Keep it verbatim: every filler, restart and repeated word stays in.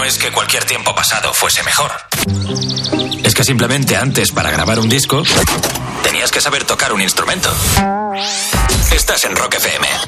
es que cualquier tiempo pasado fuese mejor. Es que simplemente antes, para grabar un disco, tenías que saber tocar un instrumento. Estás en Rock F M.